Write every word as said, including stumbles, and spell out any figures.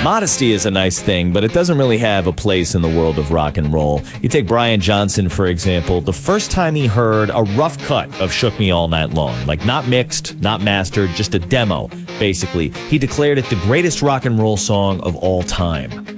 Modesty is a nice thing, but it doesn't really have a place in the world of rock and roll. You take Brian Johnson, for example. The first time he heard a rough cut of Shook Me All Night Long, like not mixed, not mastered, just a demo, basically, he declared it the greatest rock and roll song of all time.